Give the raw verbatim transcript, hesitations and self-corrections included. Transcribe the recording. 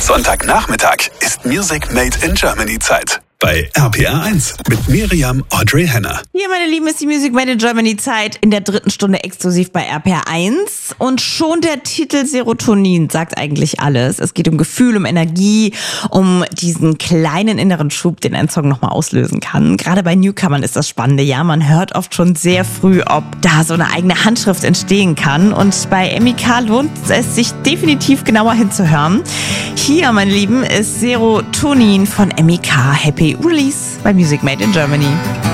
Sonntagnachmittag ist Music Made in Germany Zeit. Bei R P R eins mit Miriam Audrey Henner. Hier, meine Lieben, ist die Music Made in Germany Zeit in der dritten Stunde exklusiv bei R P R eins. Und schon der Titel Serotonin sagt eigentlich alles. Es geht um Gefühl, um Energie, um diesen kleinen inneren Schub, den ein Song nochmal auslösen kann. Gerade bei Newcomern ist das Spannende. Ja, man hört oft schon sehr früh, ob da so eine eigene Handschrift entstehen kann. Und bei M I K lohnt es sich definitiv genauer hinzuhören. Hier, meine Lieben, ist Serotonin von M I K. Happy Release bei Music Made in Germany.